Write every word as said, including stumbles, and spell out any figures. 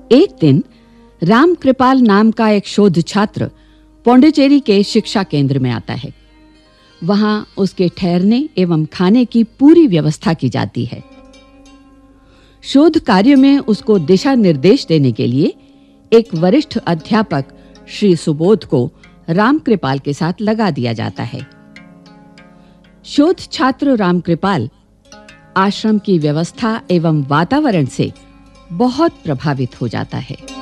एक दिन राम कृपाल नाम का एक शोध छात्र पौंडीचेरी के शिक्षा केंद्र में आता है। वहां उसके ठहरने एवं खाने की पूरी व्यवस्था की जाती है। शोध कार्य में उसको दिशा निर्देश देने के लिए एक वरिष्ठ अध्यापक श्री सुबोध को रामकृपाल के साथ लगा दिया जाता है। शोध छात्र रामकृपाल आश्रम की व्यवस्था एवं वातावरण से बहुत प्रभावित हो जाता है।